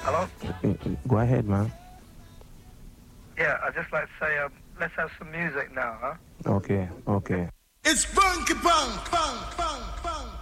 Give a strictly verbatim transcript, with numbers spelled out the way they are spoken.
Hello? Go ahead, man. Yeah, I'd just like to say, um, let's have some music now, huh? Okay, okay. It's funky punk, punk, punk.